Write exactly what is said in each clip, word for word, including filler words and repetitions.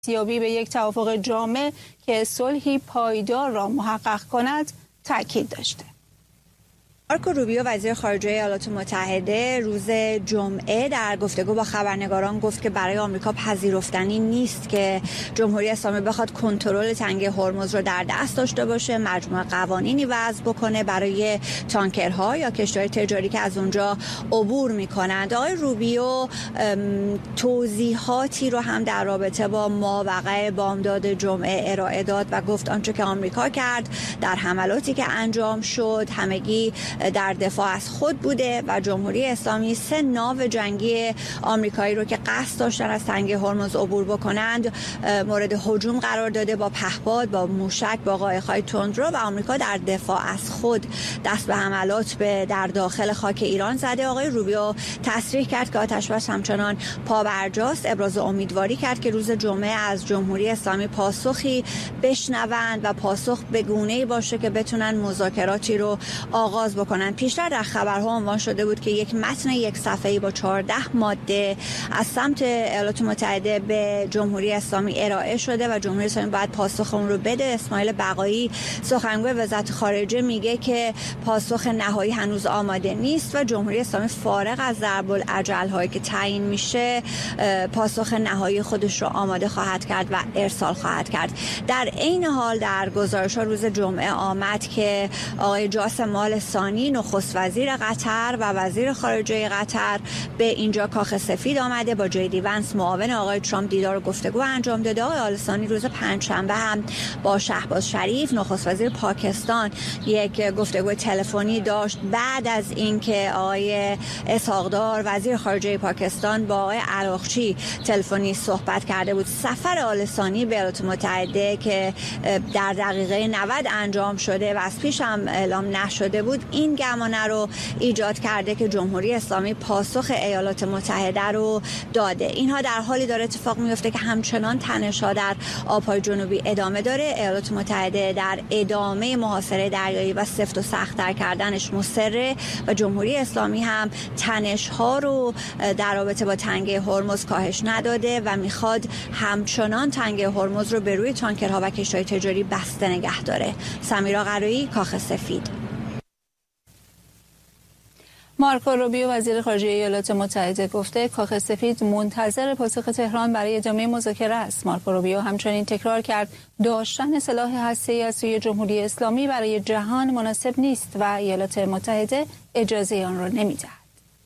دستیابی به یک توافق جامع که صلحی پایدار را محقق کند تاکید داشته. مارکو روبیو وزیر خارجه ایالات متحده روز جمعه در گفتگو با خبرنگاران گفت که برای آمریکا پذیرفتنی نیست که جمهوری اسلامی بخواد کنترل تنگه هرمز رو در دست داشته باشه، مجموعه قوانینی وضع بکنه برای تانکرها یا کشتی‌های تجاری که از اونجا عبور می‌کنند. آقای روبیو توضیحاتی رو هم در رابطه با ماوقع بامداد جمعه ارائه داد و گفت آنچه که آمریکا کرد در حملاتی که انجام شد همگی در دفاع از خود بوده و جمهوری اسلامی سه ناو جنگی آمریکایی رو که قصد داشتن از تنگه هرمز عبور بکنند مورد هجوم قرار داده با پهپاد، با موشک، با قایق‌های تندرو و آمریکا در دفاع از خود دست به حملات به در داخل خاک ایران زده. آقای روبیو تصریح کرد که آتش‌بس همچنان پابرجاست، ابراز امیدواری کرد که روز جمعه از جمهوری اسلامی پاسخی بشنوند و پاسخ به گونه‌ای باشه که بتونن مذاکراتی رو آغاز بکنن. پیشتر در خبرها عنوان شده بود که یک متن یک صفحه‌ای با چهارده ماده از سمت ایالات متحده به جمهوری اسلامی ارائه شده و جمهوری اسلامی باید پاسخ اون رو بده. اسماعیل بقایی سخنگوی وزارت خارجه میگه که پاسخ نهایی هنوز آماده نیست و جمهوری اسلامی فارغ از ضرب العجل هایی که تعیین میشه پاسخ نهایی خودش رو آماده خواهد کرد و ارسال خواهد کرد. در عین حال در گزارش‌ها روز جمعه آمد که آقای جاسم آل ثانی نخست وزیر قطر و وزیر خارجه قطر به اینجا کاخ سفید آمده، با جی دی ونس معاون آقای ترامپ دیدار و گفتگو انجام داده. آقای آل ثانی روز پنجشنبه هم با شهباز شریف نخست وزیر پاکستان یک گفتگو تلفنی داشت بعد از اینکه آقای اسحاق‌دار وزیر خارجه پاکستان با آقای عراقچی تلفنی صحبت کرده بود. سفر آل ثانی به ایالات متحده که در دقیقه نود انجام شده و از پیش هم اعلام نشده بود این گمانه رو ایجاد کرده که جمهوری اسلامی پاسخ ایالات متحده رو داده. اینها در حالی داره اتفاق میفته که همچنان تنش‌ها در آب‌های جنوبی ادامه داره. ایالات متحده در ادامه محاصره دریایی و سفت و سخت‌تر کردنش مصره و جمهوری اسلامی هم تنش‌ها رو در رابطه با تنگه هرمز کاهش نداده و میخواد همچنان تنگه هرمز رو به روی تانکرها و کشتی‌های تجاری بسته نگه داره. سمیرا قرایی، کاخ سفید. مارکو روبیو وزیر خارجه ایالات متحده گفته کاخ سفید منتظر پاسخ تهران برای ادامه مذاکره است. مارکو روبیو همچنین تکرار کرد داشتن سلاح هسته‌ای از سوی جمهوری اسلامی برای جهان مناسب نیست و ایالات متحده اجازه آن را نمی‌دهد.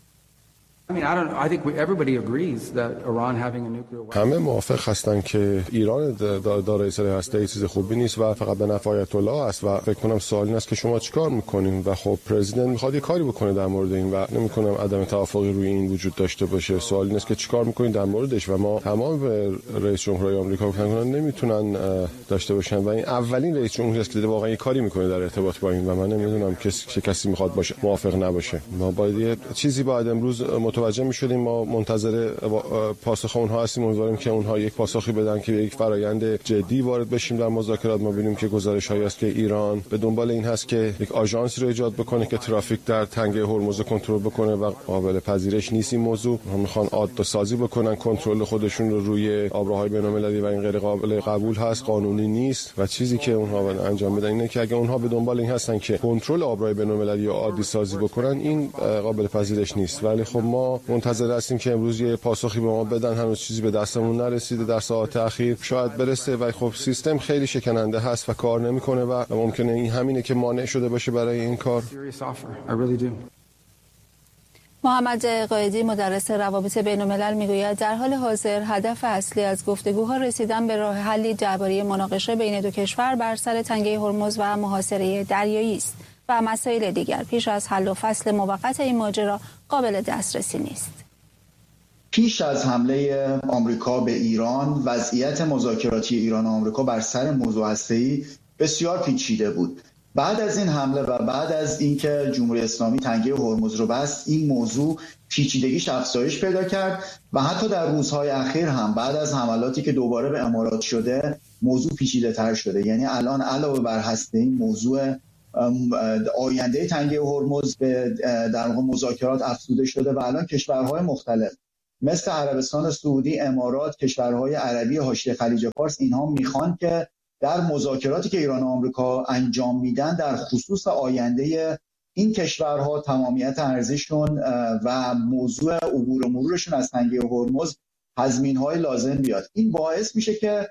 همه موافق هستند که ایران دارای سلاح هسته‌ای چیز خوبی نیست و فقط به نفع آیت الله است و فکر کنم سوال این است که شما چیکار می‌کنین و خب پرزیدنت می‌خواد یه کاری بکنه در مورد این و نمی‌کنم عدم توافقی روی این وجود داشته باشه. سوال این است که چیکار می‌کنین در موردش و ما تمام رئیس جمهورهای آمریکا فکر کنم نمی‌تونن داشته باشن و این اولین رئیس جمهوری است که واقعا یه کاری می‌کنه در ارتباط با این و من نمی‌دونم کسی کسی می‌خواد باشه موافق نباشه. ما باید یه چیزی بعد امروز متوجه می‌شدیم. ما منتظر پاسخ اونها هستیم، امیدواریم که اونها یک پاسخی بدن که یک فرایند جدی وارد بشیم در مذاکرات. ما ببینیم که گزارش‌هایی است که ایران به دنبال این هست که یک آژانسی رو ایجاد بکنه که ترافیک در تنگه هرمز کنترل بکنه و قابل پذیرش نیست این موضوع. ما میخوان عادت سازی بکنن، کنترل خودشون رو روی آبراهای بین‌المللی و این غیر قابل قبول هست، قانونی نیست و چیزی که اونها باید انجام بدن اینه که اگه اونها به دنبال این هستن که کنترل آبراهای بین‌المللی عادی سازی بکنن این قابل پذیرش نیست. ولی خب ما منتظر هستیم که امروز یه پاسخی به ما بدن. هنوز چیزی به دستمون نرسیده، در ساعات اخیر شاید برسه و خب سیستم خیلی شکننده هست و کار نمیکنه و ممکنه این همینه که مانع شده باشه برای این کار. محمد قائدی مدرس روابط بین الملل میگوید در حال حاضر هدف اصلی از گفتگوها رسیدن به راه حلی درباره مناقشه بین دو کشور بر سر تنگه هرمز و محاصره دریایی است و مسائل دیگر پیش از حل و فصل موقت این ماجرا قابل دسترسی نیست. پیش از حمله آمریکا به ایران وضعیت مذاکراتی ایران و آمریکا بر سر موضوع هسته‌ای بسیار پیچیده بود. بعد از این حمله و بعد از اینکه جمهوری اسلامی تنگه هرمز رو بست این موضوع پیچیدگیش افزایش پیدا کرد و حتی در روزهای اخیر هم بعد از حملاتی که دوباره به امارات شده موضوع پیچیده تر شده. یعنی الان علاوه بر هسته‌ای موضوع آینده تنگه هرمز به در واقع مذاکرات افزوده شده و الان کشورهای مختلف مثل عربستان سعودی، امارات، کشورهای عربی حاشیه خلیج فارس، اینها میخوان که در مذاکراتی که ایران و آمریکا انجام میدن در خصوص آینده این کشورها، تمامیت ارزششون و موضوع عبور و مرورشون از تنگه هرمز تضمین‌های لازم بیاد. این باعث میشه که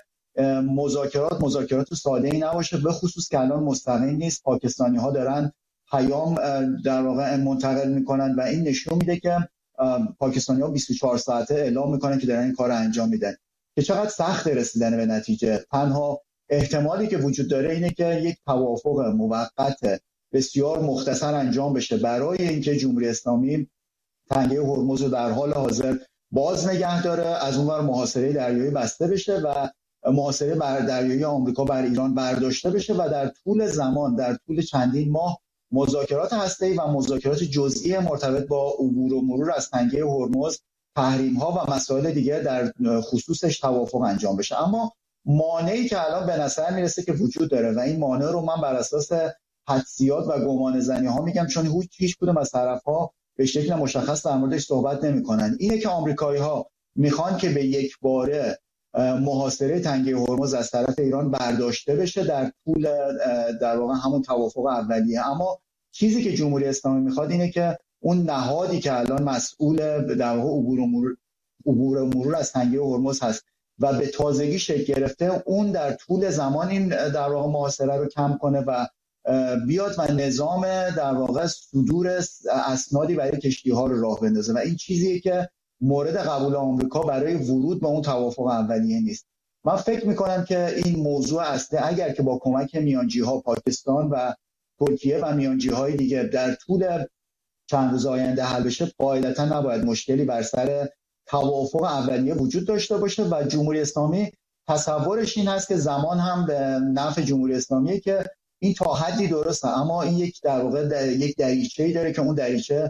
مذاکرات مذاکرات ساده‌ای نباشه، به خصوص که الان مستقیم نیست. پاکستانی‌ها دارن پیام در واقع منتقل میکنن و این نشون میده که پاکستانی‌ها بیست و چهار ساعته اعلام میکنن که دارن این کار انجام میدن که چقدر سخت رسیدن به نتیجه. تنها احتمالی که وجود داره اینه که یک توافق موقت بسیار مختصر انجام بشه برای اینکه جمهوری اسلامی تنگه هرمز رو در حال حاضر باز نگه داره، از اونور محاصره دریایی بسته بشه و محاصره بر دریایی آمریکا بر ایران برداشته بشه و در طول زمان، در طول چندین ماه مذاکرات هسته‌ای و مذاکرات جزئی مرتبط با عبور و مرور از تنگه هرمز، تحریم‌ها و مسائل دیگه در خصوصش توافق انجام بشه. اما مانعی که الان به نظر میرسه که وجود داره و این مانع رو من بر اساس حدسیات و گمانه‌زنی‌ها میگم، چون هیچ کدوم از طرف‌ها به شکل مشخص در موردش صحبت نمی‌کنن، اینه که آمریکایی‌ها میخوان که به یک باره محاصره تنگه هرمز از طرف ایران برداشته بشه در طول در واقع همون توافق اولیه. اما چیزی که جمهوری اسلامی میخواد اینه که اون نهادی که الان مسئول در واقع عبور و مرور عبور و مرور از تنگه هرمز هست و به تازگی شکل گرفته، اون در طول زمان این در واقع محاصره رو کم کنه و بیاد و نظام در واقع صدور اسنادی برای کشتی‌ها رو راه بندازه و این چیزیه که مورد قبول آمریکا برای ورود به اون توافق اولیه نیست. من فکر میکنم که این موضوع اصلی اگر که با کمک میانجی‌ها پاکستان و ترکیه و میانجی‌های دیگه در طول چند روز آینده حل بشه، قاعدتاً نباید مشکلی بر سر توافق اولیه وجود داشته باشه و جمهوری اسلامی تصورش این هست که زمان هم به نفع جمهوری اسلامیه که این تا حدی درسته، اما این یک در واقع در یک دریچه‌ای داره که اون دریچه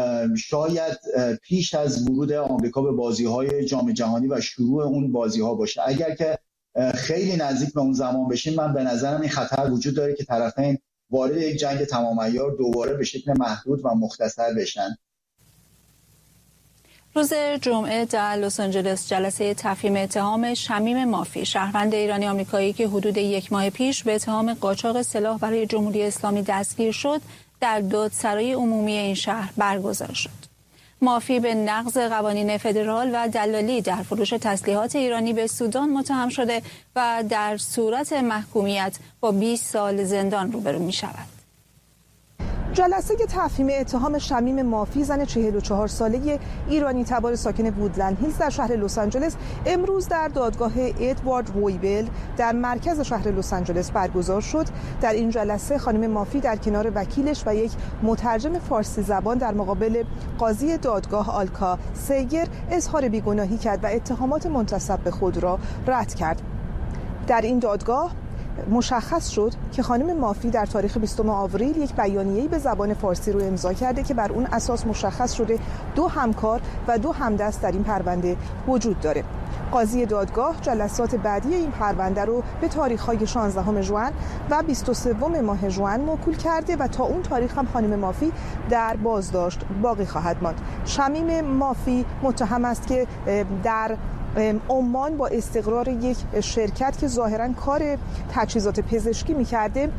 شاید پیش از ورود آمریکا به بازی‌های جام جهانی و شروع اون بازی‌ها باشه. اگر که خیلی نزدیک به اون زمان بشیم، من به نظرم این خطر وجود داره که طرفین وارد یک جنگ تمام عیار دوباره به شکل محدود و مختصر بشن. روز جمعه در لس آنجلس جلسه تفهیم اتهام شمیم مافی، شهروند ایرانی آمریکایی که حدود یک ماه پیش به اتهام قاچاق سلاح برای جمهوری اسلامی دستگیر شد، در دادسرای عمومی این شهر برگزار شد. مافی به نقض قوانین فدرال و دلالی در فروش تسلیحات ایرانی به سودان متهم شده و در صورت محکومیت با بیست سال زندان روبرو می شود. جلسه تفهیم اتهام شمیم مافی، زن چهل و چهار ساله ایرانی تبار ساکن وودلند هیلز در شهر لس آنجلس، امروز در دادگاه ادوارد رویبل در مرکز شهر لس آنجلس برگزار شد. در این جلسه خانم مافی در کنار وکیلش و یک مترجم فارسی زبان در مقابل قاضی دادگاه آلکا سیگر اظهار بیگناهی کرد و اتهامات منتسب به خود را رد کرد. در این دادگاه مشخص شد که خانم مافی در تاریخ بیستم آوریل یک بیانیه‌ای به زبان فارسی رو امضا کرده که بر اون اساس مشخص شده دو همکار و دو همدست در این پرونده وجود داره. قاضی دادگاه جلسات بعدی این پرونده رو به تاریخ‌های شانزدهم ژوئن و بیست و سوم ماه ژوئن موکول کرده و تا اون تاریخ هم خانم مافی در بازداشت باقی خواهد ماند. شمیم مافی متهم است که در عمان با استقرار یک شرکت که ظاهراً کار تجهیزات پزشکی می‌کرده،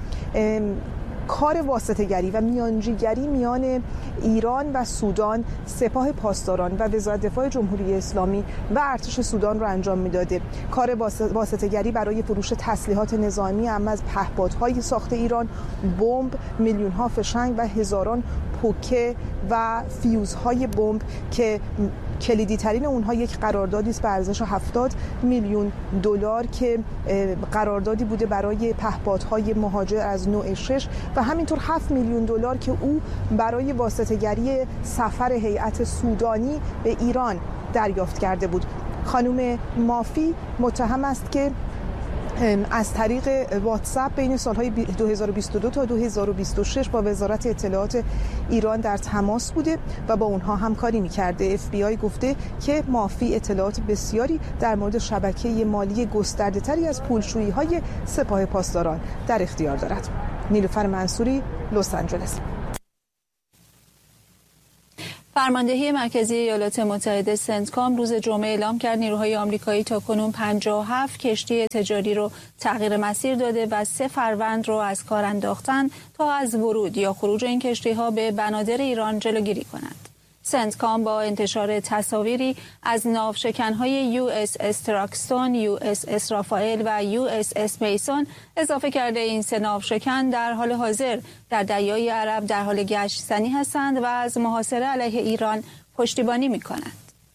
کار واسطه‌گری و میانجیگری میان ایران و سودان، سپاه پاسداران و وزارت دفاع جمهوری اسلامی و ارتش سودان را انجام میداده. کار واسطه‌گری برای فروش تسلیحات نظامی، اما از پهپادهای ساخت ایران، بمب، میلیون‌ها فشنگ و هزاران پوکه و فیوزهای بمب که کلیدی ترین اونها یک قراردادی است به ارزش هفتاد میلیون دلار که قراردادی بوده برای پهپادهای مهاجر از نوع شش و همینطور هفت میلیون دلار که او برای واسطه‌گری سفر هیئت سودانی به ایران دریافت کرده بود. خانم مافی متهم است که از طریق واتساپ بین سالهای دو هزار و بیست و دو تا دو هزار و بیست و شش با وزارت اطلاعات ایران در تماس بوده و با اونها همکاری می‌کرده. اف بی آی گفته که مافی اطلاعات بسیاری در مورد شبکه مالی گسترده‌تری از پولشویی‌های سپاه پاسداران در اختیار دارد. نیلوفر منصوری، لس آنجلس. فرماندهی مرکزی ایالات متحده سنتکام روز جمعه اعلام کرد نیروهای آمریکایی تاکنون پنجاه و هفت کشتی تجاری رو تغییر مسیر داده و سه فروند رو از کار انداختن تا از ورود یا خروج این کشتی‌ها به بنادر ایران جلوگیری کنند. سنتکام با انتشار تصاویری از ناوشکن‌های یو اس اس تراکستون، یو اس اس رافائل و یو اس اس میسون اضافه کرده این سه ناوشکن در حال حاضر در دریای عرب در حال گشت‌زنی هستند و از محاصره علیه ایران پشتیبانی می‌کنند.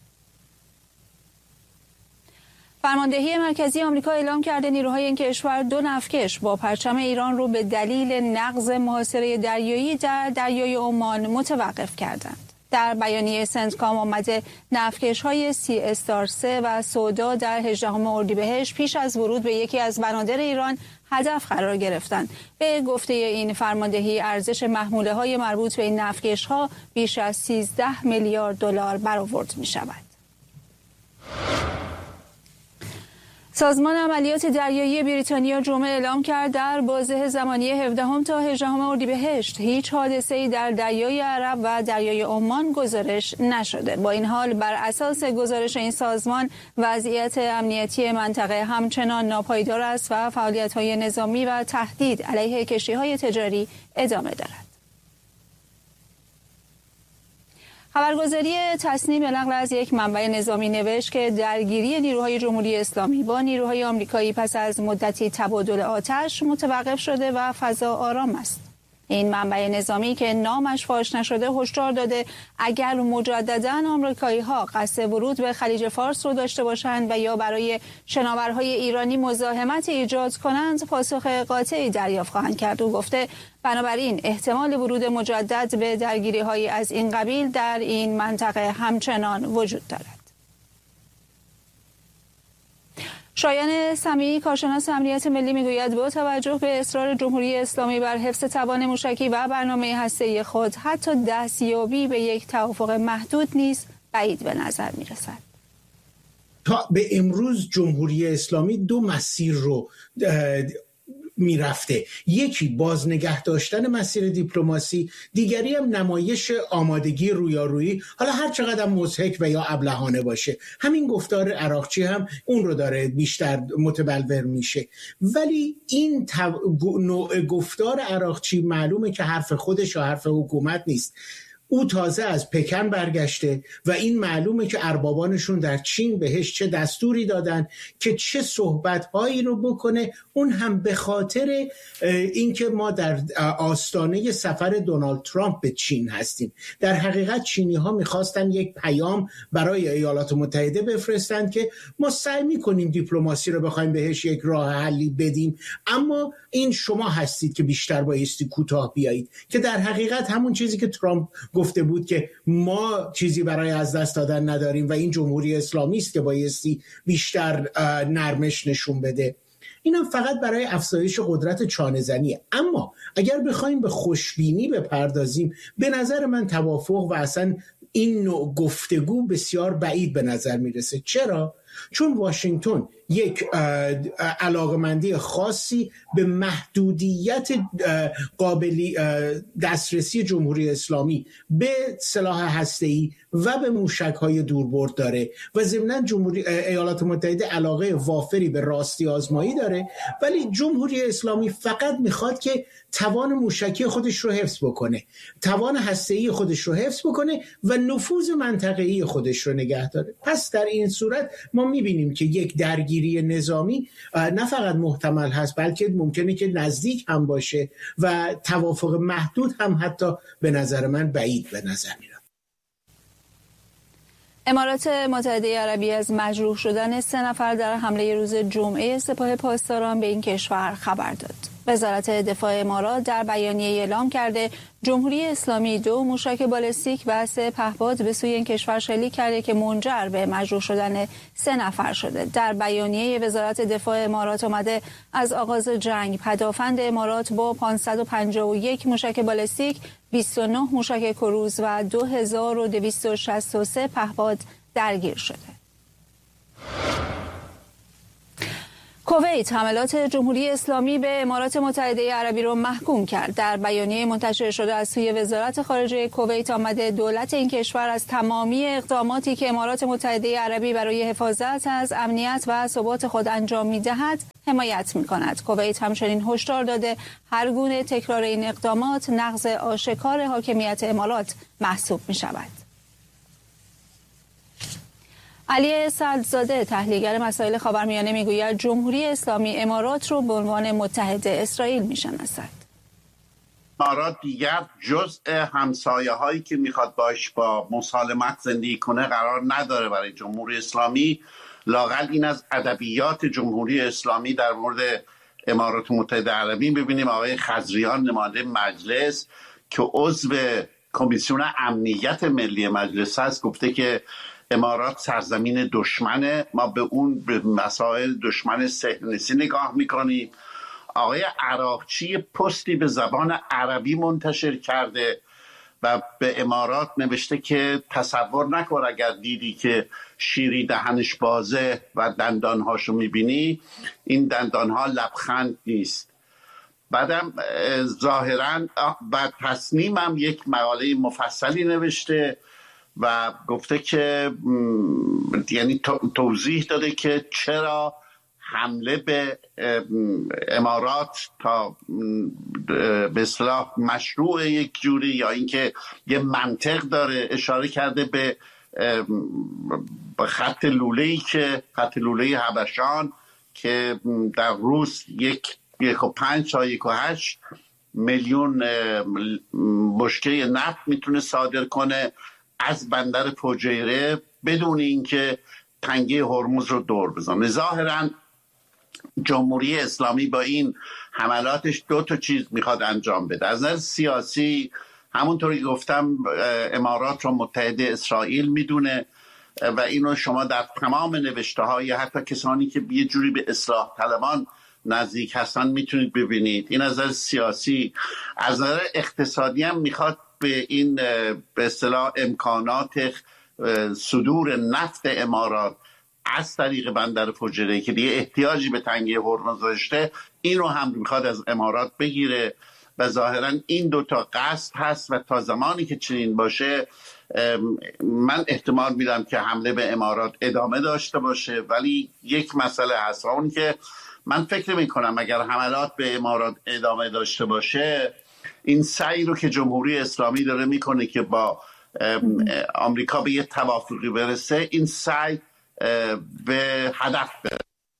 فرماندهی مرکزی آمریکا اعلام کرده نیروهای این کشور دو نفتکش با پرچم ایران رو به دلیل نقض محاصره دریایی در دریای عمان متوقف کردند. در بیانیه سنتکام آمده نفتکش‌های سی استار سه و سودا در هجدهم اردیبهشت پیش از ورود به یکی از بنادر ایران هدف قرار گرفتند. به گفته این فرماندهی ارزش محموله‌های مربوط به این نفتکش‌ها بیش از سیزده میلیارد دلار برآورد می‌شود. سازمان عملیات دریایی بریتانیا جمعه اعلام کرد در بازه زمانی هفدهم تا هجدهم اردیبهشت هیچ حادثه‌ای در دریای عرب و دریای عمان گزارش نشده. با این حال بر اساس گزارش این سازمان وضعیت امنیتی منطقه همچنان ناپایدار است و فعالیت‌های نظامی و تهدید علیه کشتی‌های تجاری ادامه دارد. خبرگزاری تصنیم به نقل از یک منبع نظامی نوشت که درگیری نیروهای جمهوری اسلامی با نیروهای آمریکایی پس از مدتی تبادل آتش متوقف شده و فضا آرام است. این منبع نظامی که نامش فاش نشده هشدار داده اگر مجدداً آمریکایی‌ها قصد ورود به خلیج فارس رو داشته باشند و یا برای شناورهای ایرانی مزاحمت ایجاد کنند پاسخ قاطعی دریافت خواهند کرد. او گفته بنابراین احتمال ورود مجدد به درگیری‌های از این قبیل در این منطقه همچنان وجود دارد. شایان سمیعی کارشناس امنیت ملی میگوید با توجه به اصرار جمهوری اسلامی بر حفظ توان موشکی و برنامه هسته‌ای خود حتی دستیابی به یک توافق محدود نیز بعید به نظر میرسد. تا به امروز جمهوری اسلامی دو مسیر رو میرفته، یکی باز نگه داشتن مسیر دیپلماسی، دیگری هم نمایش آمادگی رویارویی، حالا هر چقدر مضحک و یا ابلهانه باشه. همین گفتار عراقچی هم اون رو داره بیشتر متبلور میشه. ولی این نوع گفتار عراقچی معلومه که حرف خودش و حرف حکومت نیست. او تازه از پکن برگشته و این معلومه که اربابانشون در چین بهش چه دستوری دادن که چه صحبت‌هایی رو بکنه، اون هم به خاطر اینکه ما در آستانه سفر دونالد ترامپ به چین هستیم. در حقیقت چینی‌ها می‌خواستن یک پیام برای ایالات متحده بفرستن که ما سعی می‌کنیم دیپلماسی رو بخوایم بهش یک راه حلی بدیم، اما این شما هستید که بیشتر بایستی کوتاه بیایید، که در حقیقت همون چیزی که ترامپ گفته بود که ما چیزی برای از دست دادن نداریم و این جمهوری اسلامی است که بایستی بیشتر نرمش نشون بده. اینم فقط برای افزایش قدرت چانه‌زنیه. اما اگر بخوایم به خوشبینی بپردازیم، به نظر من توافق و اصلا این نوع گفتگو بسیار بعید به نظر میرسه. چرا؟ چون واشنگتن یک علاقمندی خاصی به محدودیت قابلی دسترسی جمهوری اسلامی به سلاح هسته‌ای و به موشک‌های دوربرد داره و ضمناً جمهوری ایالات متحده علاقه وافری به راستی آزمایی داره، ولی جمهوری اسلامی فقط میخواد که توان موشکی خودش رو حفظ بکنه، توان هسته‌ای خودش رو حفظ بکنه و نفوذ منطقه‌ای خودش رو نگه داره. پس در این صورت ما میبینیم که یک درگیری نظامی نه فقط محتمل هست، بلکه ممکنه که نزدیک هم باشه و توافق محدود هم حتی به نظر من بعید به نظر میاد. امارات متحده عربی از مجروح شدن سه نفر در حمله روز جمعه سپاه پاسداران به این کشور خبر داد. وزارت دفاع امارات در بیانیه اعلام کرده جمهوری اسلامی دو موشک بالستیک و سه پهپاد به سوی این کشور شلیک کرده که منجر به مجروح شدن سه نفر شده. در بیانیه وزارت دفاع امارات آمده از آغاز جنگ پدافند امارات با پانصد و پنجاه و یک موشک بالستیک، بیست و نه موشک کروز و دو هزار و دویست و شصت و سه پهپاد درگیر شده. کویت حملات جمهوری اسلامی به امارات متحده عربی را محکوم کرد. در بیانیه منتشر شده از سوی وزارت خارجه کویت آمده دولت این کشور از تمامی اقداماتی که امارات متحده عربی برای حفاظت از امنیت و ثبات خود انجام می‌دهد حمایت می‌کند. کویت همچنین هشدار داده هر گونه تکرار این اقدامات نقض آشکار حاکمیت امارات محسوب می‌شود. علی سعدزاده تحلیلگر مسائل خاورمیانه میگوید جمهوری اسلامی امارات رو به عنوان متحد اسرائیل میشناسد. امارات دیگر جزء همسایه هایی که میخواد باش با مسالمت زندگی کنه قرار نداره برای جمهوری اسلامی. لااقل این از ادبیات جمهوری اسلامی در مورد امارات متحده عربی ببینیم. آقای خضریان نماینده مجلس که عضو کمیسیون امنیت ملی مجلس هست گفته که امارات سرزمین دشمنه، ما به اون به مسائل دشمن صهیونیستی نگاه میکنیم. آقای عراقچی پستی به زبان عربی منتشر کرده و به امارات نوشته که تصور نکن اگر دیدی که شیری دهنش بازه و دندانهاشو میبینی این دندانها لبخند نیست. بعدم ظاهرا بعد تصنیمم یک مقاله مفصلی نوشته و گفته که یعنی توضیح داده که چرا حمله به امارات تا به اصطلاح مشروع یک جوری یا اینکه یه منطق داره. اشاره کرده به خط لوله‌ای که خط لوله حبشان که در روز یک یک و پنج تا یک و هشت میلیون بشکه نفت میتونه صادر کنه از بندر فجیره بدون اینکه تنگه هرمز رو دور بزنه. ظاهراً جمهوری اسلامی با این حملاتش دو تا چیز میخواد انجام بده. از نظر سیاسی همونطوری گفتم امارات رو متحد اسرائیل میدونه و اینو شما در تمام نوشته های حتی کسانی که یه جوری به اصلاح طلبان نزدیک هستن میتونید ببینید. این از نظر سیاسی. از نظر اقتصادی هم میخواد به این به اصطلاح امکانات صدور نفت امارات از طریق بندر فجیره که دیگه احتیاجی به تنگه هرمز داشته این رو هم میخواد از امارات بگیره و ظاهرا این دوتا قصد هست و تا زمانی که چنین باشه من احتمال میدم که حمله به امارات ادامه داشته باشه. ولی یک مسئله هست و اون که من فکر میکنم اگر حملات به امارات ادامه داشته باشه این سعی رو که جمهوری اسلامی داره میکنه که با آمریکا به یه توافقی برسه این سعی به هدف برسه.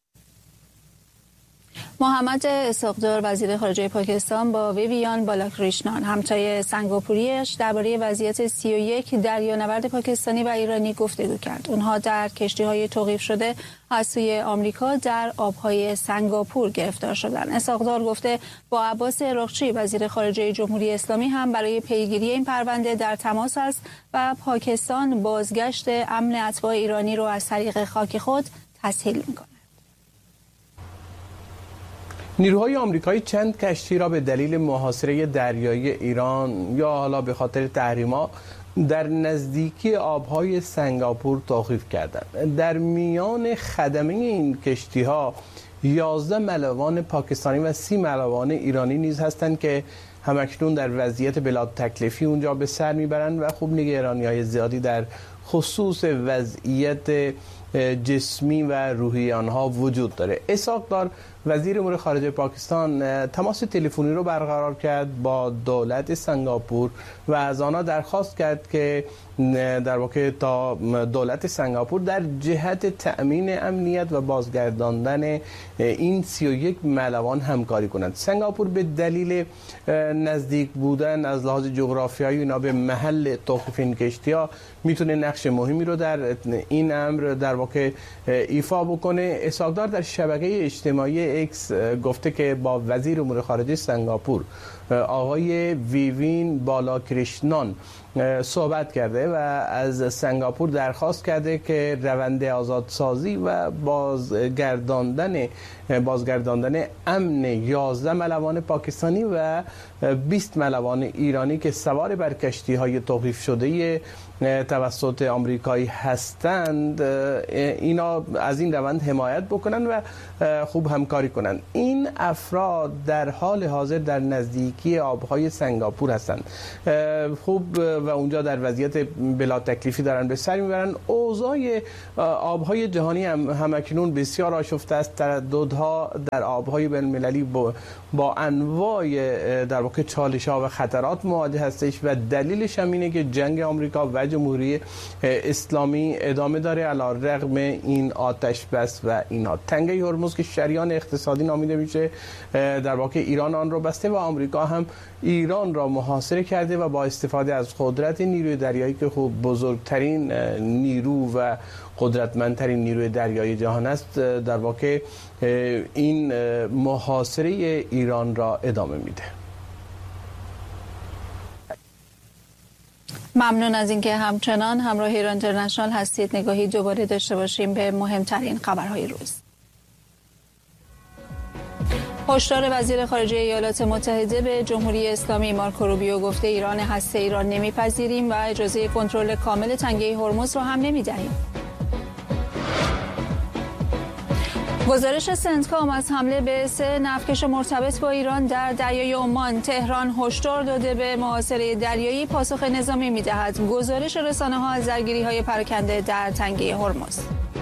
محمد اسحاق‌دار وزیر خارجه پاکستان با ویویان بالاکریشنان همتای سنگاپوریش درباره وضعیت سی و یک دریانورد پاکستانی و ایرانی گفتگو کرد. اونها در کشتی‌های توقیف شده از سوی آمریکا در آب‌های سنگاپور گرفتار شدند. اسحاق‌دار گفته با عباس عراقچی وزیر خارجه جمهوری اسلامی هم برای پیگیری این پرونده در تماس است و پاکستان بازگشت امن اتباع ایرانی رو از طریق خاک خود تسهیل می‌کند. نیروهای آمریکایی چند کشتی را به دلیل محاصره دریایی ایران یا حالا به خاطر تحریم‌ها در نزدیکی آبهای سنگاپور توقیف کردند. در میان خدمه این کشتی‌ها یازده ملوان پاکستانی و سی ملوان ایرانی نیز هستند که همکنون در وضعیت بلا تکلیفی اونجا به سر میبرند و خوب نگرانی‌های زیادی در خصوص وضعیت جسمی و روحی آنها وجود داره. اسحاق‌دار وزیر امور خارجه پاکستان تماس تلفنی رو برقرار کرد با دولت سنگاپور و از آنها درخواست کرد که در واقع تا دولت سنگاپور در جهت تأمین امنیت و بازگرداندن این سی و یک ملوان همکاری کنند. سنگاپور به دلیل نزدیک بودن از لحاظ جغرافیایی اینا به محل توقیف این کشتی‌ها میتونه نقش مهمی رو در این امر در واقع ایفا بکنه. اسحاق‌دار در شبکه اجتماعی اکس گفته که با وزیر امور خارجه سنگاپور آقای ویوین بالاکریشنان صحبت کرده و از سنگاپور درخواست کرده که روند آزادسازی و بازگرداندن بازگرداندن امن یازده ملوان پاکستانی و بیست ملوان ایرانی که سوار بر کشتی‌های توقیف شده توسط آمریکایی هستند اینا از این روند حمایت بکنن و خوب همکاری کنند. این افراد در حال حاضر در نزدیکی آبهای سنگاپور هستند خوب و اونجا در وضعیت بلا تکلیفی دارن به سر میبرن. اوضاع آبهای جهانی هم همکنون بسیار آشفته است. ترددها در آبهای بین المللی با, با انواع در واقع چالش‌ها و خطرات مواجه هستش و دلیلش هم اینه که جنگ آمریکا و جمهوری اسلامی ادامه داره علی رغم این آتش بس و اینا. تنگه هرمز که شریان اقتصادی نامیده میشه در واقع ایران آن رو بسته و آمریکا هم ایران را محاصره کرده و با استفاده از قدرت نیروی دریایی که خوب بزرگترین نیرو و قدرتمندترین نیروی دریایی جهان است در واقع این محاصره ایران را ادامه میده. ممنون از اینکه همچنان همراه ایران اینترنشنال هستید. نگاهی دوباره داشته باشیم به مهمترین خبرهای روز. هشدار وزیر خارجه ایالات متحده به جمهوری اسلامی مارکو روبیو گفته ایران هسته ایران نمیپذیریم و اجازه کنترل کامل تنگه هرمز را هم نمیدهیم. گزارش سنتکام از حمله به سه نفتکش مرتبط با ایران در دریای عمان. تهران هشدار داده به محاصره دریایی پاسخ نظامی می‌دهد. گزارش رسانه‌ها از درگیری‌های پراکنده در تنگه هرمز.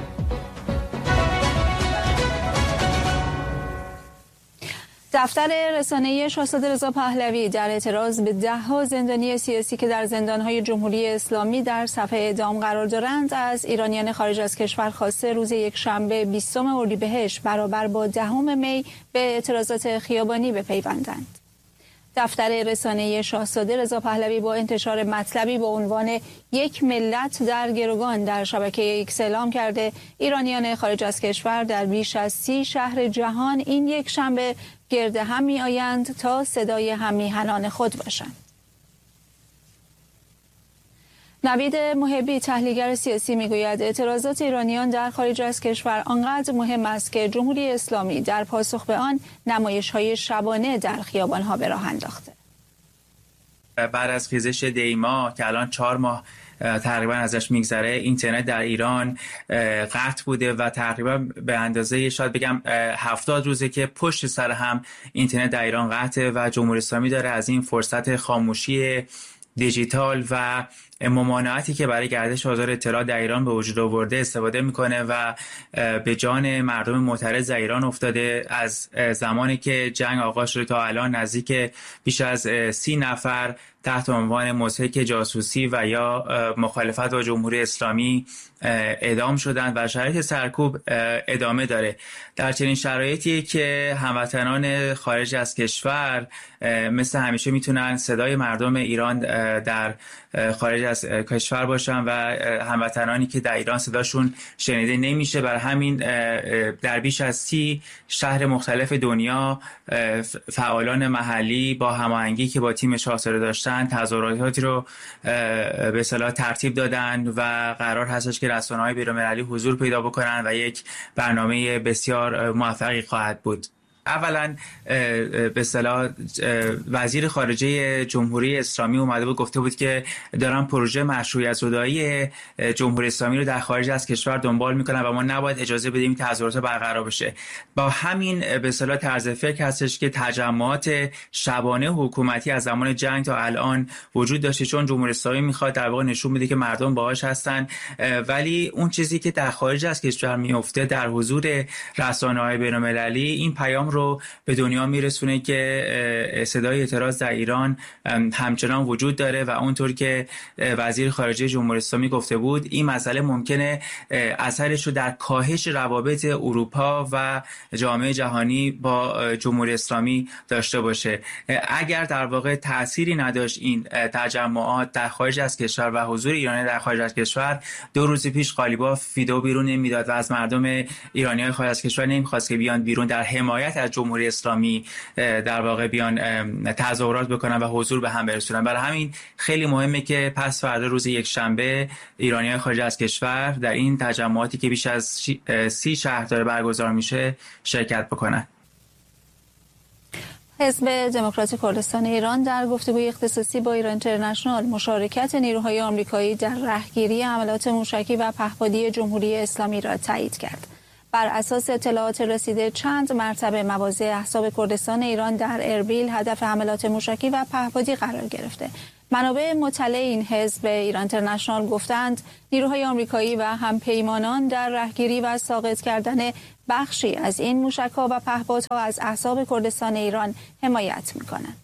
دفتر رسانه‌ای شاهزاده رضا پهلوی در اعتراض به ده‌ها زندانی سیاسی که در زندان‌های جمهوری اسلامی در صفحه اعدام قرار دارند از ایرانیان خارج از کشور خواسته روز یکشنبه بیستم اردیبهشت برابر با دهم می به اعتراضات خیابانی بپیوندند. دفتر رسانه‌ای شاهزاده رضا پهلوی با انتشار مطلبی با عنوان یک ملت در گروگان در شبکه ایکس اعلام کرده ایرانیان خارج از کشور در بیش از سی شهر جهان این یک شنبه گرد هم می آیند تا صدای هممیهنان خود باشند. نوید محبی تحلیلگر سیاسی میگوید اعتراضات ایرانیان در خارج از کشور آنقدر مهم است که جمهوری اسلامی در پاسخ به آن نمایش‌های شبانه در خیابان‌ها به راه انداخته. بعد از خیزش دیما که الان چهار ماه تقریبا ازش میگذره اینترنت در ایران قطع بوده و تقریبا به اندازه شاید بگم هفتاد روزه که پشت سر هم اینترنت در ایران قطعه و جمهوری اسلامی داره از این فرصت خاموشی دیجیتال و ممانعتی که برای گردش آزاد اطلاعات در ایران به وجود آورده استفاده میکنه و به جان مردم معترض در ایران افتاده. از زمانی که جنگ آغاز شده تا الان نزدیک بیش از سی نفر تحت عنوان مضحک جاسوسی و یا مخالفت با جمهوری اسلامی اعدام شدند و شرایط سرکوب ادامه داره. در چنین شرایطی که هموطنان خارج از کشور مثل همیشه میتونن صدای مردم ایران در خارج از کشور باشن و هموطنانی که در ایران صداشون شنیده نمیشه، بر همین در بیش از سی شهر مختلف دنیا فعالان محلی با هماهنگی که با تیم شاهزاده داشتن تظاهراتی رو به اصطلاح ترتیب دادن و قرار هستش که رسانه‌های بین‌المللی حضور پیدا بکنن و یک برنامه بسیار موفقی خواهد بود. اولا به اصطلاح وزیر خارجه جمهوری اسلامی اومده بود گفته بود که دارن پروژه مشروعیت زدایی جمهوری اسلامی رو در خارج از کشور دنبال میکنن و ما نباید اجازه بدیم تظاهرات برقرار بشه. با همین به اصطلاح طرز فکر هستش که تجمعات شبانه حکومتی از زمان جنگ تا الان وجود داشته، چون جمهوری اسلامی میخواد در واقع نشون بده که مردم باهاش هستن، ولی اون چیزی که در خارج از کشور میفته در حضور رسانه‌های بین‌المللی این پیام رو به دنیا میرسونه که صدای اعتراض در ایران همچنان وجود داره و اونطور که وزیر خارجه جمهوری اسلامی گفته بود این مسئله ممکنه اثرش رو در کاهش روابط اروپا و جامعه جهانی با جمهوری اسلامی داشته باشه. اگر در واقع تأثیری نداشت این تجمعات در خارج از کشور و حضور ایرانی در خارج از کشور، دو روز پیش قالیباف ویدئو بیرون نمیداد و از مردم ایرانی‌های خارج از کشور نمیخواست که بیان بیرون در حمایت از جمهوری اسلامی در واقع بیان تظاهرات بکنن و حضور به هم برسونن. برای همین خیلی مهمه که پس فردا روز یکشنبه ایرانیان خارج از کشور در این تجمعاتی که بیش از سی شهر داره برگزار میشه شرکت بکنن. حزب دموکرات کردستان ایران در گفتگوی اختصاصی با ایران اینترنشنال مشارکت نیروهای آمریکایی در رهگیری حملات موشکی و پهپادی جمهوری اسلامی را تایید کرد. بر اساس اطلاعات رسیده چند مرتبه مواضع احزاب کردستان ایران در اربیل هدف حملات موشکی و پهپادی قرار گرفته. منابع مطلع این حزب ایران اینترنشنال گفتند نیروهای آمریکایی و همپیمانان در رهگیری و ساقط کردن بخشی از این موشک‌ها و پهپادها از احزاب کردستان ایران حمایت می‌کنند.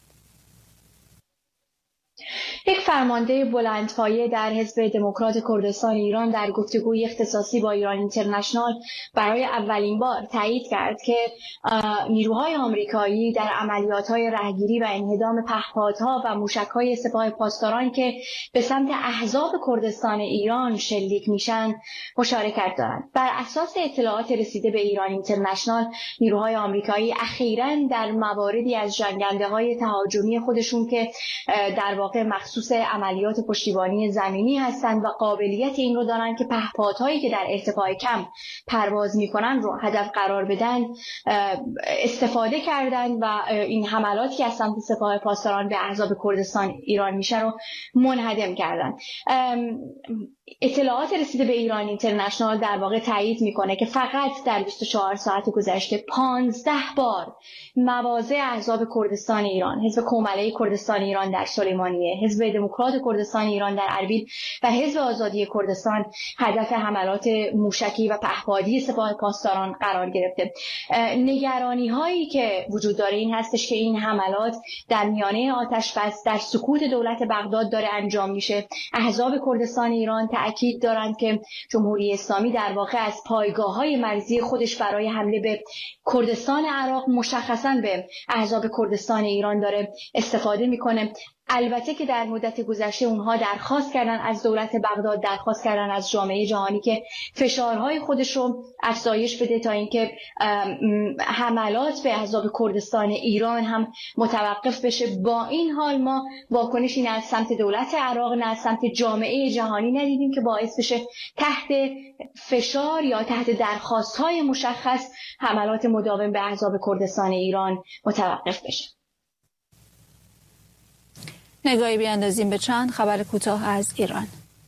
یک فرمانده بلندپایه در حزب دموکرات کردستان ایران در گفتگوی اختصاصی با ایران اینترنشنال برای اولین بار تایید کرد که نیروهای آمریکایی در عملیات‌های رهگیری و انهدام پهپادها و موشک‌های سپاه پاسداران که به سمت احزاب کردستان ایران شلیک میشن مشارکت دارند. بر اساس اطلاعات رسیده به ایران اینترنشنال نیروهای آمریکایی اخیراً در مواردی از جنگنده‌های تهاجمی خودشون که در واقع مخصوص عملیات پشتیبانی زمینی هستند و قابلیت این رو دارن که پهپادهایی که در ارتفاع کم پرواز میکنن رو هدف قرار بدن استفاده کردن و این حملاتی که از سمت سپاه پاسداران به احزاب کردستان ایران میشه رو منهدم کردن. اطلاعات رسیده به ایران اینترنشنال در واقع تایید میکنه که فقط در بیست و چهار ساعت گذشته پانزده بار مواضع احزاب کردستان ایران، حزب کومله کردستان ایران در سلیمانیه، حزب دموکرات کردستان ایران در اربیل و حزب آزادی کردستان هدف حملات موشکی و پهپادی سپاه پاسداران قرار گرفته. نگرانی هایی که وجود داره این هستش که این حملات در میانه آتش بس در سکوت دولت بغداد داره انجام میشه. احزاب کردستان ایران تأکید دارند که جمهوری اسلامی در واقع از پایگاه‌های مرزی خودش برای حمله به کردستان عراق مشخصاً به احزاب کردستان ایران داره استفاده میکنه. البته که در مدت گذشته اونها درخواست کردن از دولت بغداد، درخواست کردن از جامعه جهانی که فشارهای خودش رو افزایش بده تا اینکه حملات به احزاب کردستان ایران هم متوقف بشه. با این حال ما واکنشی نه از سمت دولت عراق نه از سمت جامعه جهانی ندیدیم که باعث بشه تحت فشار یا تحت درخواست‌های مشخص حملات مداوم به احزاب کردستان ایران متوقف بشه. نگاهی بیاندازیم به چند خبر کوتاه از ایران.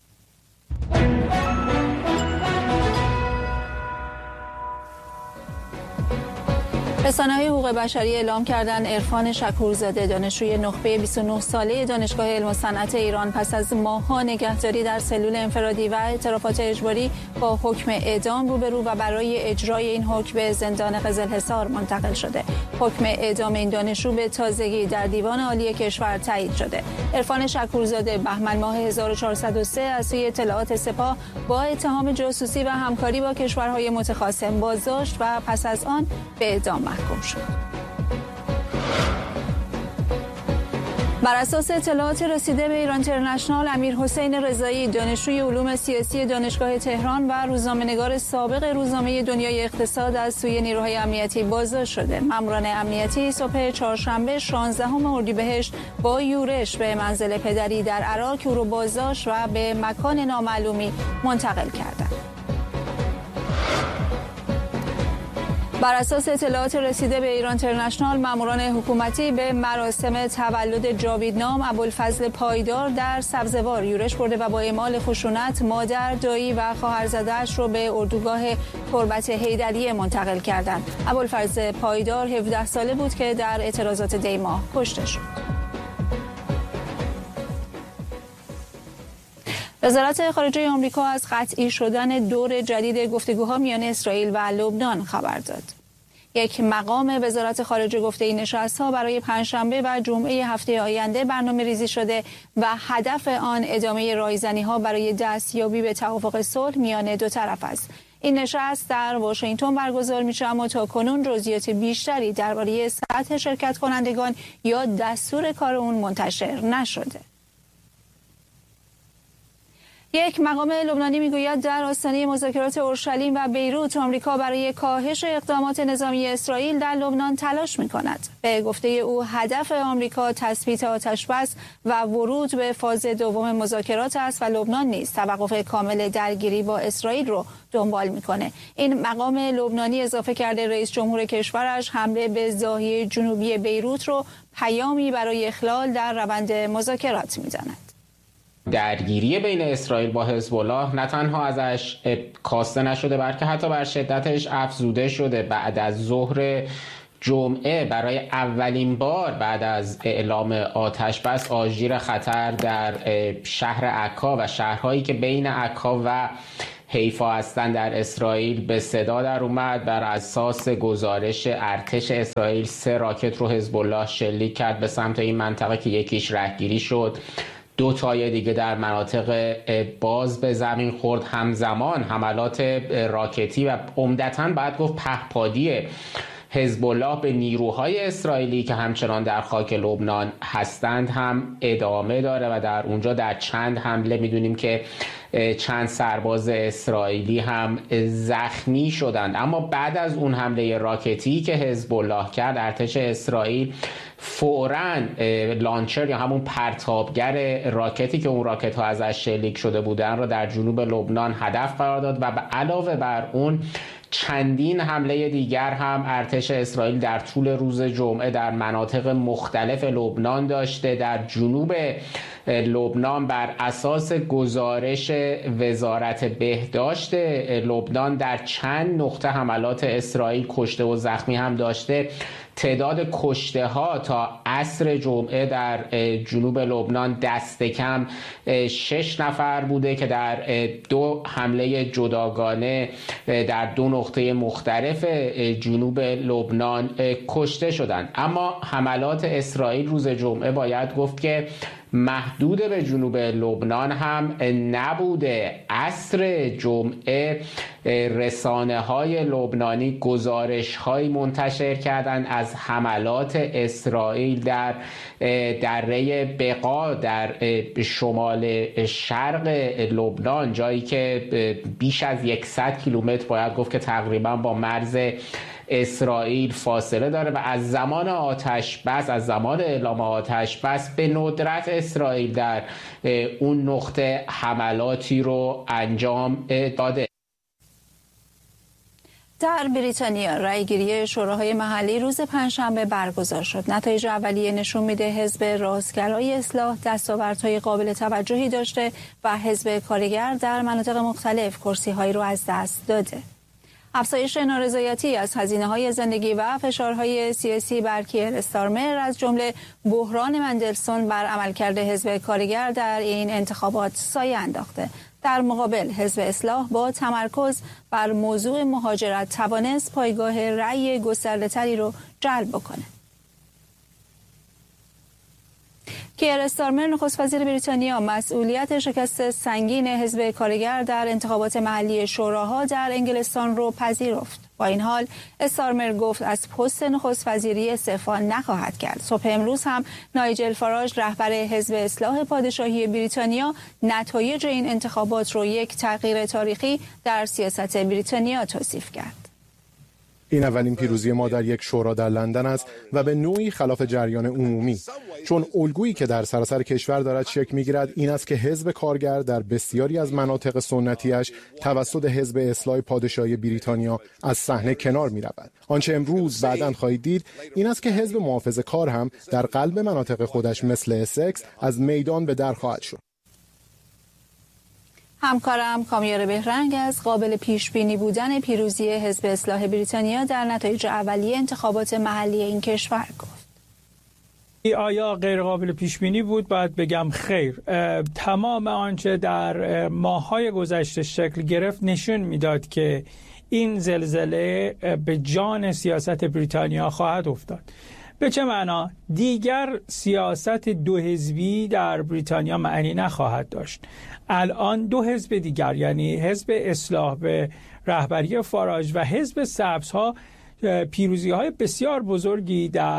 رسانه‌های حقوق بشری اعلام کردند عرفان شکورزاده دانشجوی نخبه بیست و نه ساله دانشگاه علم و صنعت ایران پس از ماه‌ها نگهداری در سلول انفرادی و اعترافات اجباری با حکم اعدام روبرو و برای اجرای این حکم به زندان قزلحصار منتقل شده. حکم اعدام این دانشجو به تازگی در دیوان عالی کشور تایید شده. عرفان شکورزاده بهمن ماه هزار و چهارصد و سه از سوی اطلاعات سپاه با اتهام جاسوسی و همکاری با کشورهای متخاصم بازداشت و پس از آن به اعدام محکوم شد. بر اساس اطلاعات رسیده به ایران اینترنشنال امیر حسین رضایی دانشجوی علوم سیاسی دانشگاه تهران و روزنامه‌نگار سابق روزنامه دنیای اقتصاد از سوی نیروهای امنیتی بازداشت شده. ماموران امنیتی صبح چهارشنبه شانزدهم اردیبهشت با یورش به منزل پدری در عراق او را بازداشت و به مکان نامعلومی منتقل کردند. بر اساس اطلاعات رسیده به ایران اینترنشنال ماموران حکومتی به مراسم تولد جاویدنام ابوالفضل پایدار در سبزوار یورش برده و با اعمال خشونت مادر، دایی و خواهرزاده‌اش رو به اردوگاه تربت حیدریه منتقل کردند. ابوالفضل پایدار هفده ساله بود که در اعتراضات دی ماه کشته شد. وزارت خارجه آمریکا از قطعی شدن دور جدید گفتگوها میان اسرائیل و لبنان خبر داد. یک مقام وزارت خارجه گفته این نشست‌ها برای پنجشنبه و جمعه هفته آینده برنامه ریزی شده و هدف آن ادامه رایزنی‌ها برای دستیابی به توافق صلح میان دو طرف است. این نشست در واشنگتن برگزار میشه اما تاکنون جزئیات بیشتری درباره سطح شرکت کنندگان یا دستور کار اون منتشر نشده. یک مقام لبنانی میگوید در آستانه مذاکرات اورشلیم و بیروت آمریکا برای کاهش اقدامات نظامی اسرائیل در لبنان تلاش می‌کند. به گفته او هدف آمریکا تثبیت آتش‌بس و ورود به فاز دوم مذاکرات است و لبنان نیز توقف کامل درگیری با اسرائیل رو دنبال می‌کنه. این مقام لبنانی اضافه کرده رئیس جمهور کشورش حمله به ناحیه جنوبی بیروت رو پیامی برای اخلال در روند مذاکرات می‌داند. درگیری بین اسرائیل با حزب الله نه تنها ازش کاسته نشده بلکه حتی بر شدتش افزوده شده. بعد از ظهر جمعه برای اولین بار بعد از اعلام آتش بس آژیر خطر در شهر عکا و شهرهایی که بین عکا و حیفا هستند در اسرائیل به صدا در اومد. بر اساس گزارش ارتش اسرائیل سه راکت رو حزب الله شلیک کرد به سمت این منطقه که یکیش رهگیری شد، دو تای دیگه در مناطق باز به زمین خورد. همزمان حملات راکتی و عمدتاً باید گفت پهپادی حزب الله به نیروهای اسرائیلی که همچنان در خاک لبنان هستند هم ادامه داره و در اونجا در چند حمله میدونیم که چند سرباز اسرائیلی هم زخمی شدند. اما بعد از اون حمله راکتی که حزب الله کرد ارتش اسرائیل فوراً لانچر یا همون پرتابگر راکتی که اون راکت ها ازش شلیک شده بودن را در جنوب لبنان هدف قرار داد و به علاوه بر اون چندین حمله دیگر هم ارتش اسرائیل در طول روز جمعه در مناطق مختلف لبنان داشته. در جنوب لبنان بر اساس گزارش وزارت بهداشت لبنان در چند نقطه حملات اسرائیل کشته و زخمی هم داشته. تعداد کشته ها تا عصر جمعه در جنوب لبنان دست کم شش نفر بوده که در دو حمله جداگانه در دو نقطه مختلف جنوب لبنان کشته شدند. اما حملات اسرائیل روز جمعه باید گفت که محدود به جنوب لبنان هم نبوده. عصر جمعه رسانه های لبنانی گزارش های منتشر کردند از حملات اسرائیل در دره بقا در شمال شرق لبنان، جایی که بیش از صد کیلومتر باید گفت که تقریبا با مرز اسرائیل فاصله داره و از زمان آتش بس از زمان اعلام آتش بس به ندرت اسرائیل در اون نقطه حملاتی رو انجام داده. در بریتانیا رأیگیری شوراهای محلی روز پنجشنبه برگزار شد. نتایج اولیه نشون میده حزب راستگرای اصلاح دستاوردهای قابل توجهی داشته و حزب کارگر در مناطق مختلف کرسی‌هایی رو از دست داده. افزایش نارضایتی از هزینه‌های زندگی و فشارهای سیاسی بر کیر استارمر از جمله بحران مندلسون بر عملکرد حزب کارگر در این انتخابات سایه انداخته. در مقابل حزب اصلاح با تمرکز بر موضوع مهاجرت توانست پایگاه رأی گسترده‌تری رو جلب بکنه. کیر استارمر نخست وزیر بریتانیا مسئولیت شکست سنگین حزب کارگر در انتخابات محلی شوراها در انگلستان رو پذیرفت. با این حال استارمر گفت از پست نخست وزیری استعفا نخواهد کرد. صبح امروز هم نایجل فاراژ رهبر حزب اصلاح پادشاهی بریتانیا نتایج این انتخابات رو یک تغییر تاریخی در سیاست بریتانیا توصیف کرد. این اولین پیروزی ما در یک شورا در لندن است و به نوعی خلاف جریان عمومی، چون الگویی که در سراسر کشور دارد شکل می‌گیرد این است که حزب کارگر در بسیاری از مناطق سنتیش توسط حزب اصلاح پادشاهی بریتانیا از صحنه کنار می‌رود. آنچه امروز بعداً خواهید دید این است که حزب محافظه‌کار هم در قلب مناطق خودش مثل اسکس از میدان به در خواهد شد. همکارم کامیار بهرنگ از قابل پیش بینی بودن پیروزی حزب اصلاح بریتانیا در نتایج اولیه انتخابات محلی این کشور گفت. آیا غیر قابل پیش بینی بود؟ باید بگم خیر. تمام آنچه در ماه‌های گذشته شکل گرفت نشون میداد که این زلزله به جان سیاست بریتانیا خواهد افتاد. به چه معنا؟ دیگر سیاست دو حزبی در بریتانیا معنی نخواهد داشت. الان دو حزب دیگر، یعنی حزب اصلاح به رهبری فاراژ و حزب سبزها، پیروزی‌های بسیار بزرگی در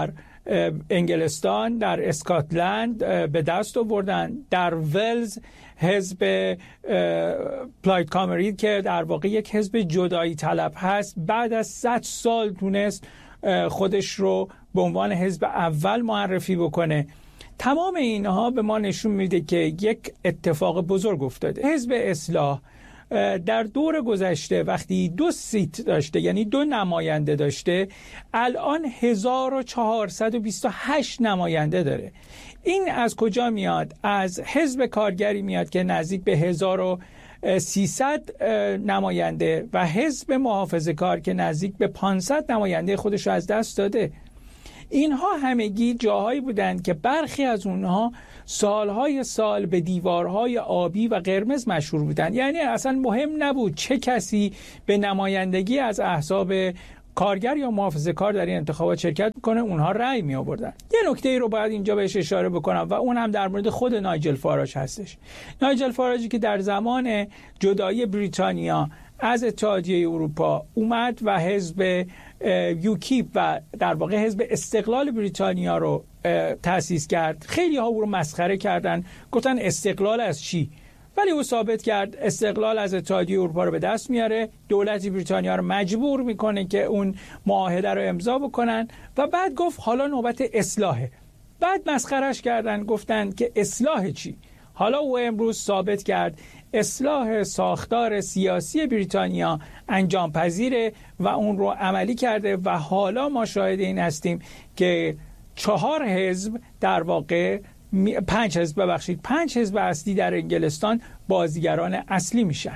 انگلستان، در اسکاتلند به دست آوردن. در ولز حزب پلاید کامرید که در واقع یک حزب جدایی طلب هست، بعد از صد سال تونست خودش رو به عنوان حزب اول معرفی بکنه. تمام اینها به ما نشون میده که یک اتفاق بزرگ افتاده. حزب اصلاح در دور گذشته وقتی دو سیت داشته، یعنی دو نماینده داشته، الان هزار و چهارصد و بیست و هشت نماینده داره. این از کجا میاد؟ از حزب کارگری میاد که نزدیک به هزار و سیصد نماینده و حزب محافظه‌کار که نزدیک به پانصد نماینده خودش رو از دست داده. اینها همگی جاهایی بودند که برخی از اونها سالهای سال به دیوارهای آبی و قرمز مشهور بودند. یعنی اصلا مهم نبود چه کسی به نمایندگی از احزاب کارگر یا محافظه‌کار در این انتخابات شرکت میکنه، اونها رأی می آوردن. یه نکته ای رو باید اینجا بهش اشاره بکنم و اون هم در مورد خود نایجل فاراج هستش. نایجل فاراجی که در زمان جدایی بریتانیا از اتحادیه اروپا اومد و حزب یوکیپ و در واقع حزب استقلال بریتانیا رو تأسیس کرد. خیلی ها او رو مسخره کردن، گفتن استقلال از چی؟ ولی او ثابت کرد استقلال از اتحادیه اروپا رو به دست میاره، دولت بریتانیا رو مجبور میکنه که اون معاهده رو امضا بکنن و بعد گفت حالا نوبت اصلاحه. بعد مسخرش کردن، گفتن که اصلاح چی؟ حالا او امروز ثابت کرد اصلاح ساختار سیاسی بریتانیا انجام پذیره و اون رو عملی کرده و حالا ما شاهد این هستیم که چهار حزب در واقع پنج حزب ببخشید پنج حزب اصلی در انگلستان بازیگران اصلی میشن.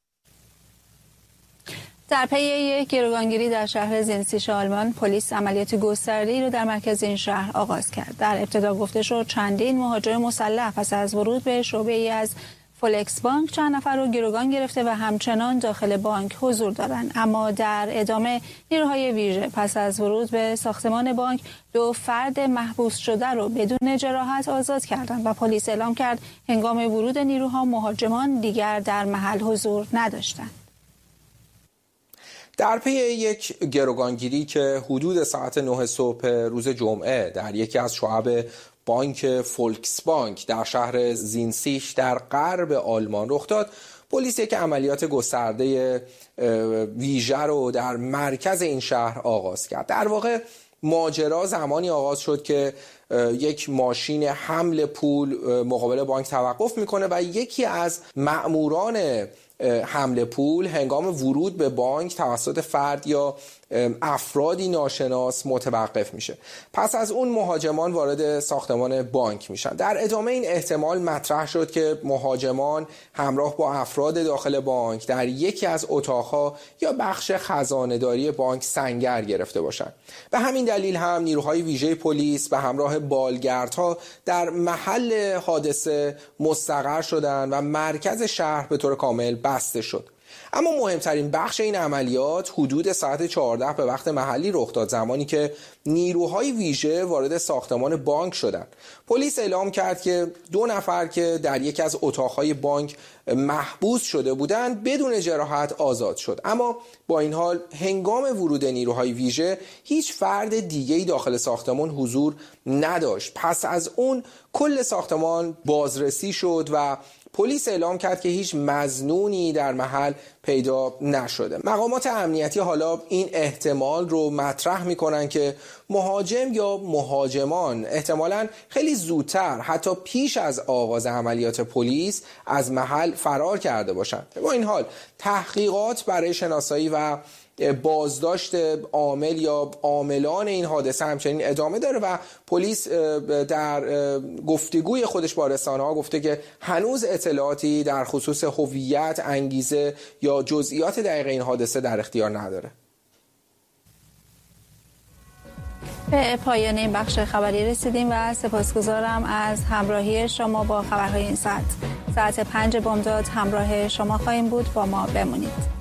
در پی یک گروگانگیری در شهر زینسیش آلمان، پلیس عملیات گسترده‌ای رو در مرکز این شهر آغاز کرد. در ابتدا گفته شد چندین مهاجم مسلح پس از ورود به شعبه‌ای از فولکس بانک چند نفر رو گروگان گرفته و همچنان داخل بانک حضور دارند. اما در ادامه نیروهای ویژه پس از ورود به ساختمان بانک دو فرد محبوس شده رو بدون جراحت آزاد کردند و پلیس اعلام کرد هنگام ورود نیروها مهاجمان دیگر در محل حضور نداشتند. در پی یک گروگانگیری که حدود ساعت نه صبح روز جمعه در یکی از شعب بانک فولکس بانک در شهر زینسیش در غرب آلمان رخ داد، پلیس یک عملیات گسترده ویژه رو در مرکز این شهر آغاز کرد. در واقع ماجرا زمانی آغاز شد که یک ماشین حمل پول مقابل بانک توقف میکنه و یکی از مأموران حمل پول هنگام ورود به بانک توسط فرد یا افرادی ناشناس متوقف میشه. پس از اون مهاجمان وارد ساختمان بانک میشن. در ادامه این احتمال مطرح شد که مهاجمان همراه با افراد داخل بانک در یکی از اتاقها یا بخش خزانه‌داری بانک سنگر گرفته باشند. به همین دلیل هم نیروهای ویژه پلیس به همراه بالگردها در محل حادثه مستقر شدند و مرکز شهر به طور کامل بسته شد. اما مهمترین بخش این عملیات حدود ساعت چهارده به وقت محلی رخ داد، زمانی که نیروهای ویژه وارد ساختمان بانک شدند. پلیس اعلام کرد که دو نفر که در یکی از اتاقهای بانک محبوس شده بودند بدون جراحت آزاد شد. اما با این حال هنگام ورود نیروهای ویژه هیچ فرد دیگه‌ای داخل ساختمان حضور نداشت. پس از اون کل ساختمان بازرسی شد و پلیس اعلام کرد که هیچ مظنونی در محل پیدا نشده. مقامات امنیتی حالا این احتمال رو مطرح میکنن که مهاجم یا مهاجمان احتمالاً خیلی زودتر، حتی پیش از آغاز عملیات پلیس، از محل فرار کرده باشند. با این حال تحقیقات برای شناسایی و بازداشت عامل یا عاملان این حادثه همچنین ادامه داره و پلیس در گفتگوی خودش با رسانه‌ها گفته که هنوز اطلاعاتی در خصوص هویت، انگیزه یا جزئیات دقیق این حادثه در اختیار نداره. به پایان این بخش خبری رسیدیم و سپاسگزارم از همراهی شما با خبرهای این ساعت. ساعت پنج بامداد همراه شما خواهیم بود. با ما بمونید.